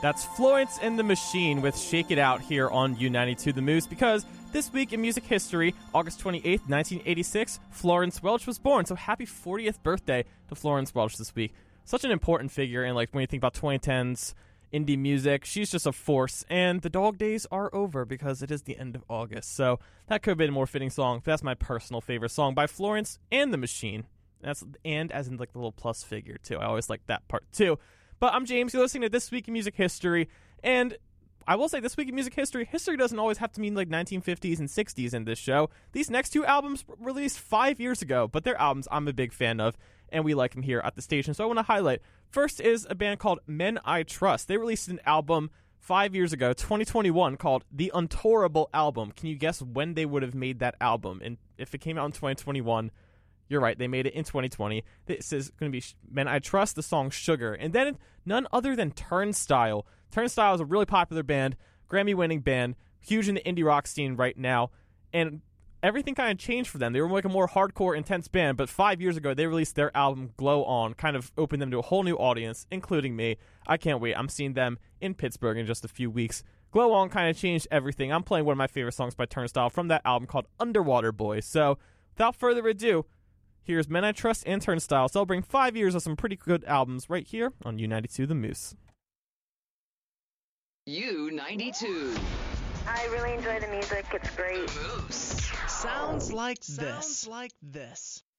That's Florence and the Machine with Shake It Out here on U92 The Moose, because this week in music history, August 28th, 1986, Florence Welch was born. So happy 40th birthday to Florence Welch this week. Such an important figure, and like when you think about 2010s indie music, she's just a force. And the dog days are over because it is the end of August. So that could have been a more fitting song. But that's my personal favorite song by Florence and the Machine. And as in like the little plus figure too. I always like that part too. But I'm James, you're listening to This Week in Music History, and I will say This Week in Music History doesn't always have to mean like 1950s and 60s in this show. These next two albums released 5 years ago, but they're albums I'm a big fan of, and we like them here at the station, so I want to highlight. First is a band called Men I Trust. They released an album 5 years ago, 2021, called The Untourable Album. Can you guess when they would have made that album? And if it came out in 2021... You're right, they made it in 2020. This is going to be Men I Trust, the song Sugar. And then none other than Turnstile. Turnstile is a really popular band, Grammy-winning band, huge in the indie rock scene right now. And everything kind of changed for them. They were like a more hardcore, intense band, but 5 years ago they released their album Glow On, kind of opened them to a whole new audience, including me. I can't wait. I'm seeing them in Pittsburgh in just a few weeks. Glow On kind of changed everything. I'm playing one of my favorite songs by Turnstile from that album called Underwater Boy. So without further ado, here's Men I Trust and Turnstile, celebrating 5 years of some pretty good albums right here on U92 The Moose. U92. I really enjoy the music. It's great. The Moose. Sounds like this.